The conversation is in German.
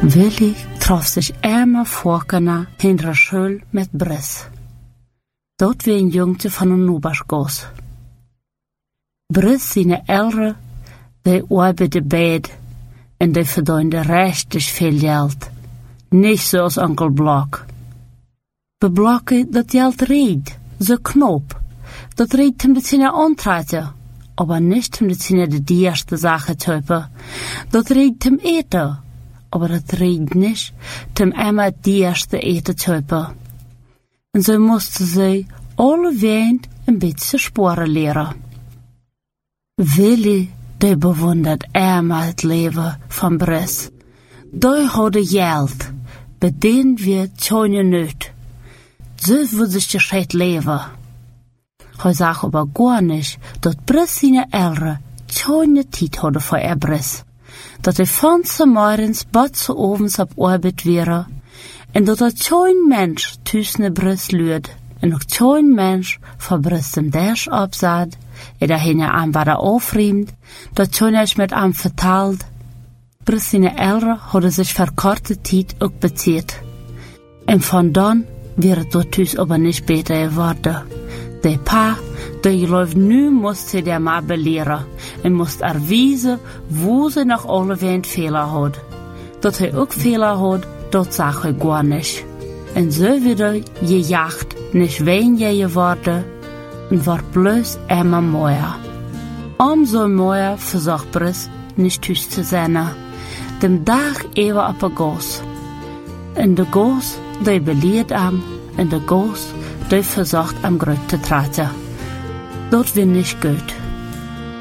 Willi trof sich einmal vorkena hinter Schul mit Briss. Dort wie ein Jungte von een Nubaschgos. Briss seine Eltern, die arbeiten beid en die verdienen richtig viel Geld. Nicht so als Onkel Block. Bei Blocke dat Geld reed, so knop. Dat reed hem de zine antreiten, aber nicht hem de zine die erste Sache töpen. Dat reed hem eten, aber dat reed nicht hem einmal die erste eten töpen. En so musste sie alle weend een beetje sporen leren. Willi, die bewundert einmal het leven van Briss. Die hadden geld, bij denen wir tjoine nöt. So würde sich der Scheit leben. Hij zag aber gar nicht, dat Briss seine Eltern tjoine Tijd hadden voor Briss. Dat hij van ze morgens bad zu ovens op Arbeit wäre. En dat er tjoin Mensch tussen Briss luid. En ook tjoin Mensch voor Briss dem Dash opzad. En dahin aan wat aufriemt. Dat tjoin is met am vertalt. Briss seine Eltern hadden sich voor korte Tijd ook bezieht. En van dan wäre dort thuis aber nicht beter geworden. Der Pa, der läuft nu musst sie der mal belehren und musst erwiesen, wo sie noch alle Wend Fehler hat. Dass er auch Fehler hat, das sag er gar nicht. Und so wieder gejagt, nicht weniger geworden und war bloß immer mehr. Umso mehr versucht Briss nicht thuis zu sein. Dem Tag eben auf der Gas. Und der Gas, die beleert am, en de goos, die verzocht am Grut te traten. Dat wil niet goed.